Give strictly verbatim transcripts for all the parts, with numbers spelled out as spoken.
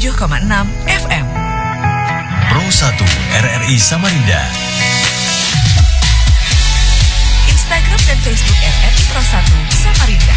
tujuh koma enam F M. Pro satu R R I Samarinda. Instagram dan Facebook R R I Pro satu Samarinda.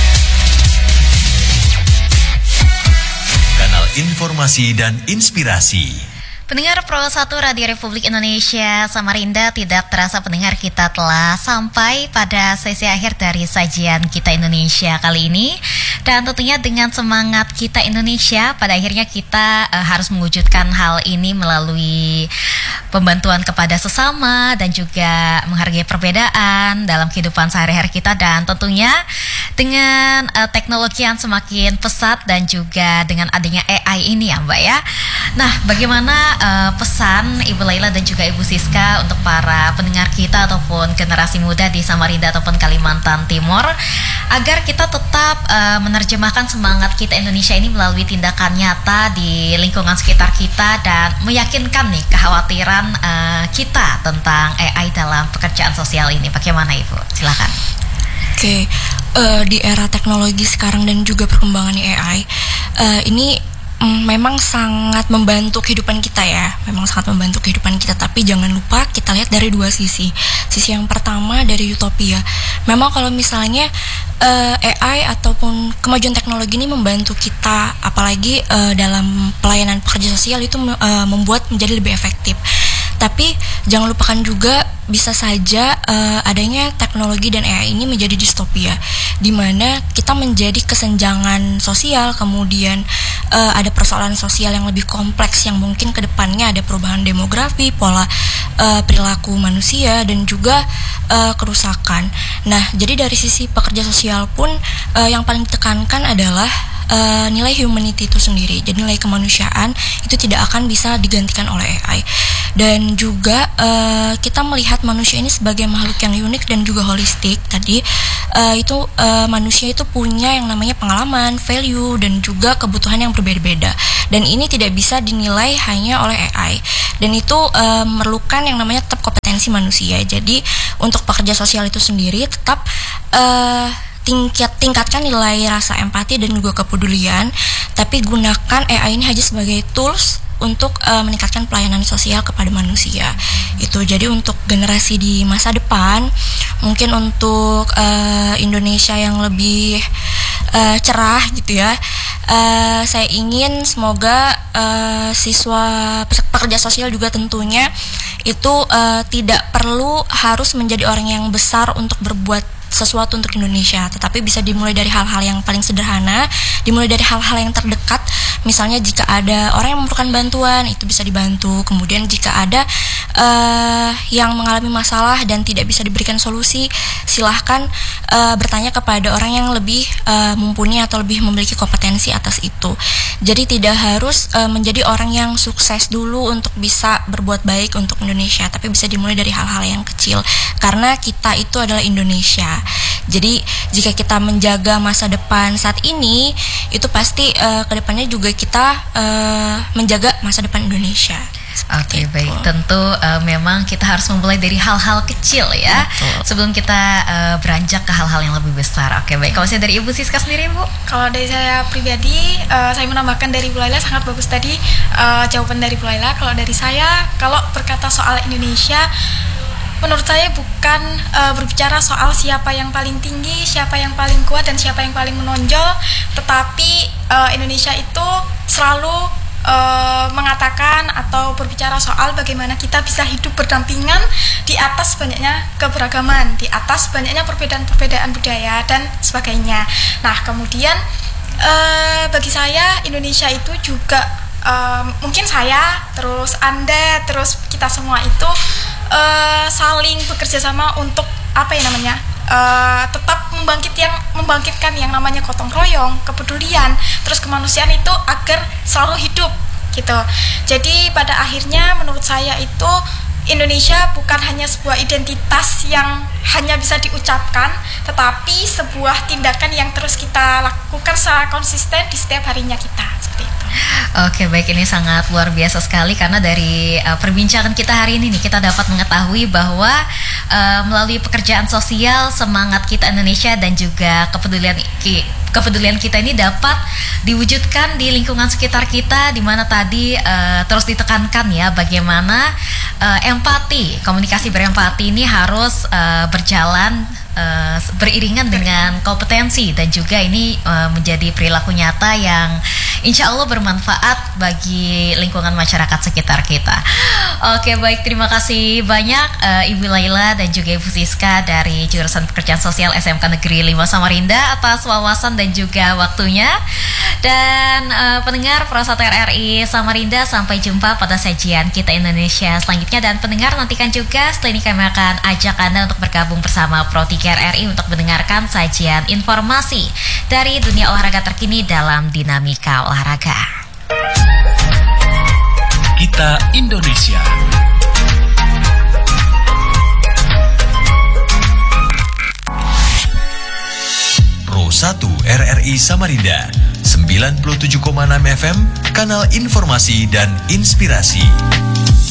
Kanal informasi dan inspirasi. Pendengar Pro satu Radio Republik Indonesia Samarinda, tidak terasa pendengar kita telah sampai pada sesi akhir dari sajian Kita Indonesia kali ini. Dan tentunya dengan semangat Kita Indonesia, pada akhirnya kita uh, harus mewujudkan hal ini melalui pembantuan kepada sesama dan juga menghargai perbedaan dalam kehidupan sehari-hari kita. Dan tentunya dengan uh, teknologi yang semakin pesat dan juga dengan adanya A I ini ya Mbak ya. Nah, bagaimana uh, pesan Ibu Laila dan juga Ibu Siska untuk para pendengar kita ataupun generasi muda di Samarinda ataupun Kalimantan Timur agar kita tetap uh, menerjemahkan semangat Kita Indonesia ini melalui tindakan nyata di lingkungan sekitar kita dan meyakinkan nih kekhawatiran uh, kita tentang A I dalam pekerjaan sosial ini. Bagaimana Ibu? Silakan. Oke, okay. uh, di era teknologi sekarang dan juga perkembangan A I uh, ini Mm, memang sangat membantu kehidupan kita ya, memang sangat membantu kehidupan kita. Tapi jangan lupa kita lihat dari dua sisi. Sisi yang pertama dari utopia. Memang kalau misalnya uh, A I ataupun kemajuan teknologi ini membantu kita, apalagi uh, dalam pelayanan pekerja sosial itu uh, membuat menjadi lebih efektif. Tapi jangan lupakan juga bisa saja uh, adanya teknologi dan A I ini menjadi distopia, di mana kita menjadi kesenjangan sosial, kemudian uh, ada persoalan sosial yang lebih kompleks yang mungkin ke depannya ada perubahan demografi, pola uh, perilaku manusia dan juga uh, kerusakan. Nah, jadi dari sisi pekerja sosial pun uh, yang paling ditekankan adalah Uh, nilai humanity itu sendiri. Jadi nilai kemanusiaan itu tidak akan bisa digantikan oleh A I. Dan juga uh, kita melihat manusia ini sebagai makhluk yang unik dan juga holistik. Tadi uh, itu uh, manusia itu punya yang namanya pengalaman, value dan juga kebutuhan yang berbeda-beda. Dan ini tidak bisa dinilai hanya oleh A I. Dan itu uh, memerlukan yang namanya tetap kompetensi manusia. Jadi untuk pekerja sosial itu sendiri tetap uh, Tingkat, tingkatkan nilai rasa empati dan juga kepedulian, tapi gunakan A I ini hanya sebagai tools untuk uh, meningkatkan pelayanan sosial kepada manusia. Itu jadi untuk generasi di masa depan, mungkin untuk uh, Indonesia yang lebih uh, cerah gitu ya. Uh, saya ingin semoga uh, siswa pekerja sosial juga tentunya itu uh, tidak perlu harus menjadi orang yang besar untuk berbuat sesuatu untuk Indonesia, tetapi bisa dimulai dari hal-hal yang paling sederhana, dimulai dari hal-hal yang terdekat. Misalnya jika ada orang yang memerlukan bantuan, itu bisa dibantu. Kemudian jika ada uh, yang mengalami masalah dan tidak bisa diberikan solusi, silahkan uh, bertanya kepada orang yang lebih uh, mumpuni atau lebih memiliki kompetensi atas itu. Jadi tidak harus uh, menjadi orang yang sukses dulu untuk bisa berbuat baik untuk Indonesia, tapi bisa dimulai dari hal-hal yang kecil, karena kita itu adalah Indonesia. Jadi jika kita menjaga masa depan saat ini, itu pasti uh, kedepannya juga kita uh, menjaga masa depan Indonesia. Oke, okay, baik. Tentu uh, memang kita harus memulai dari hal-hal kecil ya, betul, sebelum kita uh, beranjak ke hal-hal yang lebih besar. Oke, okay, baik. Kalau saya dari Ibu Siska sendiri, Bu? Kalau dari saya pribadi, uh, saya menambahkan dari Bu Laila, sangat bagus tadi uh, jawaban dari Bu Laila. Kalau dari saya, kalau berkata soal Indonesia, menurut saya bukan uh, berbicara soal siapa yang paling tinggi, siapa yang paling kuat, dan siapa yang paling menonjol, tetapi uh, Indonesia itu selalu uh, mengatakan atau berbicara soal bagaimana kita bisa hidup berdampingan di atas banyaknya keberagaman, di atas banyaknya perbedaan-perbedaan budaya dan sebagainya. Nah, kemudian uh, bagi saya Indonesia itu juga uh, mungkin saya, terus Anda, terus kita semua itu Uh, saling bekerja sama untuk apa ya namanya uh, tetap membangkit yang membangkitkan yang namanya gotong royong, kepedulian, terus kemanusiaan itu agar selalu hidup gitu. Jadi pada akhirnya menurut saya itu Indonesia bukan hanya sebuah identitas yang hanya bisa diucapkan, tetapi sebuah tindakan yang terus kita lakukan secara konsisten di setiap harinya kita, seperti itu. Oke, baik, ini sangat luar biasa sekali karena dari uh, perbincangan kita hari ini nih kita dapat mengetahui bahwa uh, melalui pekerjaan sosial semangat Kita Indonesia dan juga kepedulian ki, kepedulian kita ini dapat diwujudkan di lingkungan sekitar kita, di mana tadi uh, terus ditekankan ya bagaimana uh, empati, komunikasi berempati ini harus uh, berjalan Uh, beriringan dengan kompetensi, dan juga ini uh, menjadi perilaku nyata yang insya Allah bermanfaat bagi lingkungan masyarakat sekitar kita. Oke, baik, terima kasih banyak uh, Ibu Laila dan juga Ibu Siska dari jurusan Pekerjaan Sosial S M K Negeri lima Samarinda atas wawasan dan juga waktunya. Dan uh, pendengar Pro satu R R I Samarinda, sampai jumpa pada sajian Kita Indonesia selanjutnya. Dan pendengar, nantikan juga setelah ini kami akan ajak Anda untuk bergabung bersama Pro tiga R R I untuk mendengarkan sajian informasi dari dunia olahraga terkini dalam Dinamika Olahraga. Kita Indonesia. Pro satu R R I Samarinda, sembilan puluh tujuh koma enam F M, kanal informasi dan inspirasi.